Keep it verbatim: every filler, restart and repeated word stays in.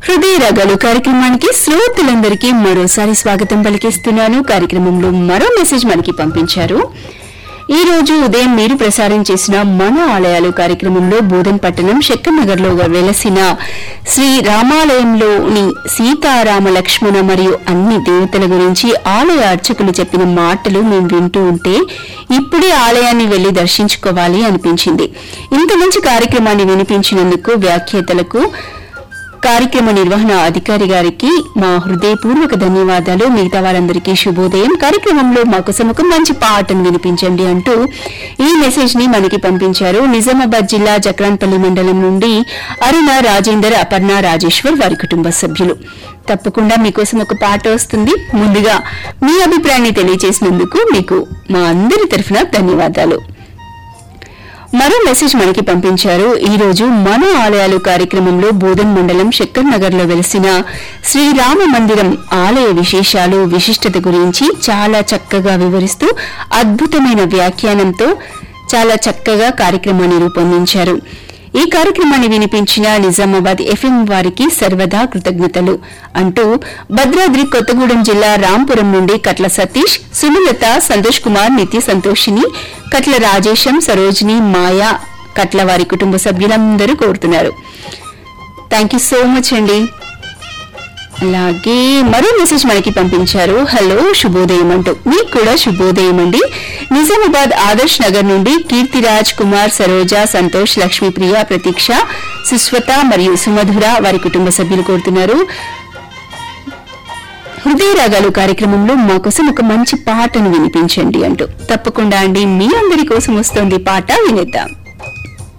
హృదయ రాగాలు కార్యక్రమానికి శ్రోతలందరికీ మరోసారి స్వాగతం పలికిస్తున్నాను. కార్యక్రమంలో మరో మెసేజ్ మనకి పంపించారు. ఈ రోజు ఉదయం మీరు ప్రసారం చేసిన మన ఆలయాలు కార్యక్రమంలో బోధన్ పట్టణం శక్కర్ నగర్ లో వెలసిన శ్రీ రామాలయంలోని సీతారామ లక్ష్మణ మరియు అన్ని దేవతల గురించి ఆలయ అర్చకులు చెప్పిన మాటలు మేము వింటూ ఉంటే ఇప్పుడే ఆలయాన్ని వెళ్లి దర్శించుకోవాలి అనిపించింది. ఇంత మంచి కార్యక్రమాన్ని వినిపించినందుకు వ్యాఖ్యాతలకు, కార్యక్రమ నిర్వహణ అధికారి గారికి మా హృదయపూర్వక ధన్యవాదాలు. మిగతా వారందరికీ శుభోదయం. కార్యక్రమంలో మాకోసం ఒక మంచి పాటను వినిపించండి అంటూ ఈ మెసేజ్ ని మనకి పంపించారు. నిజామాబాద్ జిల్లా జక్రాన్పల్లి మండలం నుండి అరుణ, రాజేందర్, అపర్ణ, రాజేశ్వర్ వారి కుటుంబ సభ్యులు. తప్పకుండా మీకోసం ఒక పాట వస్తుంది. ముందుగా మీ అభిప్రాయాన్ని తెలియజేసినందుకు మీకు మా అందరి తరఫున ధన్యవాదాలు. మరో మెసేజ్ మనకి పంపించారు. ఈ రోజు మన ఆలయాలు కార్యక్రమంలో బోధన్ మండలం శక్కర్ నగర్ లో వెలిసిన శ్రీరామ మందిరం ఆలయ విశేషాలు, విశిష్టత గురించి చాలా చక్కగా వివరిస్తూ అద్భుతమైన వ్యాఖ్యానంతో చాలా చక్కగా కార్యక్రమాన్ని రూపొందించారు. ఈ కార్యక్రమాన్ని వినిపించిన నిజామాబాద్ ఎఫ్ఎం వారికి సర్వదా కృతజ్ఞతలు అంటూ భద్రాద్రి కొత్తగూడెం జిల్లా రాంపురం నుండి కట్ల సతీష్, సుమలత, సంతోష్ కుమార్, నిత్య సంతోషిని, కట్ల రాజేశం, సరోజిని, మాయా, కట్ల వారి కుటుంబ సభ్యులందరూ కోరుతున్నారు. థ్యాంక్ యూ సో మచ్ అండి. అలాగే మరో మెసేజ్ మనకి పంపించారు. హలో, శుభోదయం అంటూ. మీకు కూడా శుభోదయం అండి. నిజామాబాద్ ఆదర్శ్ నగర్ నుండి కీర్తిరాజ్ కుమార్, సరోజ, సంతోష్, లక్ష్మీప్రియ, ప్రతీక్ష, సుస్వత మరియు సుమధుర వారి కుటుంబ సభ్యులు కోరుతున్నారు. హృదయ రాగాలు కార్యక్రమంలో మా కోసం ఒక మంచి పాటను వినిపించండి అంటూ. తప్పకుండా అండి, మీ అందరి కోసం వస్తోంది పాట, వినేద్దాం.